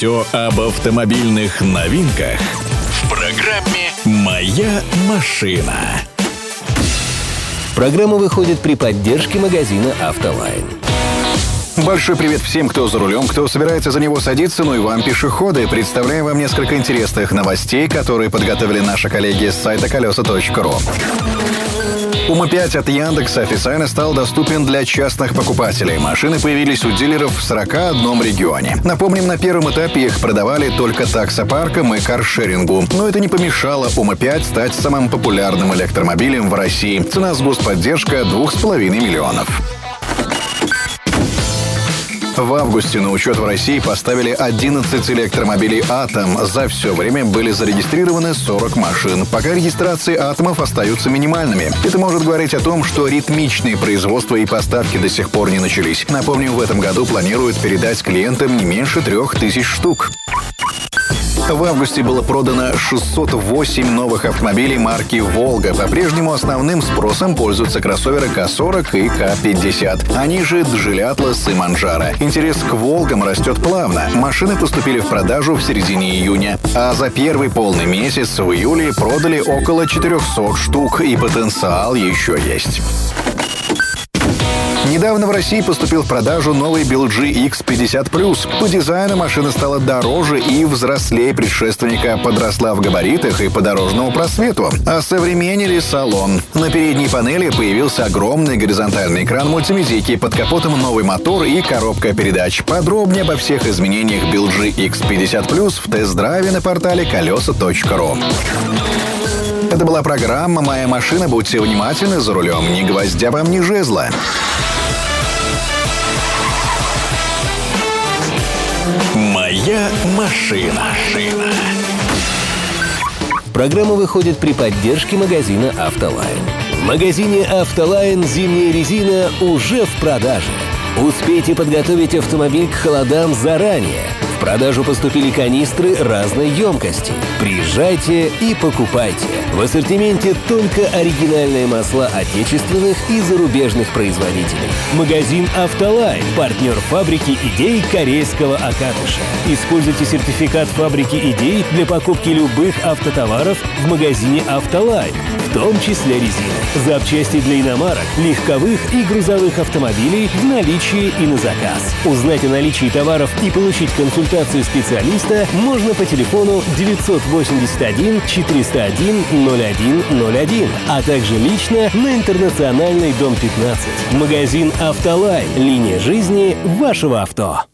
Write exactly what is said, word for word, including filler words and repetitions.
Все об автомобильных новинках в программе «Моя машина». Программа выходит при поддержке магазина «Автолайн». Большой привет всем, кто за рулем, кто собирается за него садиться, ну и вам, пешеходы. Представляем вам несколько интересных новостей, которые подготовили наши коллеги с сайта колеса точка ру. УМА пять от Яндекса официально стал доступен для частных покупателей. Машины появились у дилеров в сорока одном регионе. Напомним, на первом этапе их продавали только таксопаркам и каршерингу. Но это не помешало УМА пять стать самым популярным электромобилем в России. Цена с господдержка два с половиной миллионов. В августе на учет в России поставили одиннадцать электромобилей «Атом». За все время были зарегистрированы сорок машин. Пока регистрации «Атомов» остаются минимальными. Это может говорить о том, что ритмичные производства и поставки до сих пор не начались. Напомним, в этом году планируют передать клиентам не меньше трех тысяч штук. В августе было продано шестьсот восемь новых автомобилей марки «Волга». По-прежнему основным спросом пользуются кроссоверы ка сорок и ка пятьдесят. Они же Джили Атлас и Манджаро. Интерес к «Волгам» растет плавно. Машины поступили в продажу в середине июня. А за первый полный месяц в июле продали около четырехсот штук, и потенциал еще есть. Недавно в России поступил в продажу новый би эл джи икс пятьдесят плюс. По дизайну машина стала дороже и взрослее предшественника, подросла в габаритах и по дорожному просвету. Осовременили салон. На передней панели появился огромный горизонтальный экран мультимедийки, под капотом новый мотор и коробка передач. Подробнее обо всех изменениях би эл джи икс пятьдесят плюс в тест-драйве на портале колеса точка ру. Это была программа «Моя машина». Будьте внимательны за рулем. Ни гвоздя вам, ни жезла. «Моя машина». Программа выходит при поддержке магазина «Автолайн». В магазине «Автолайн» зимняя резина уже в продаже. Успейте подготовить автомобиль к холодам заранее. В продажу поступили канистры разной емкости. Приезжайте и покупайте. В ассортименте только оригинальные масла отечественных и зарубежных производителей. Магазин «Автолайн» – партнер фабрики идей корейского Акатыша. Используйте сертификат фабрики идей для покупки любых автотоваров в магазине «Автолайн», в том числе резины, запчасти для иномарок, легковых и грузовых автомобилей в наличии и на заказ. Узнать о наличии товаров и получить консультацию специалиста можно по телефону девятьсот восемьдесят один четыреста один ноль один ноль один, а также лично на Интернациональной, дом пятнадцать. Магазин «Автолайн». Линия жизни вашего авто.